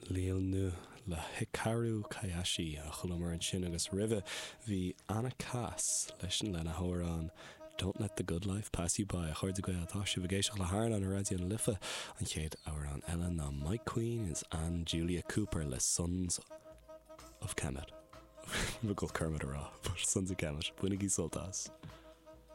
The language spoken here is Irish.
Líal nu le Hikaru Kayashi a chulumar an sin agus rive hí Anna Cass leis an lena hóran Don't Let the Good Life Pass You By a chuirde go atá si bhgéisioach le hána an radio an lifa an chéad árán eile ná Mike Queen is Anne Julia Cooper le Sons of Kemet. Bhí go Kermit ará, but Sons of Kemet, bunig í soltas.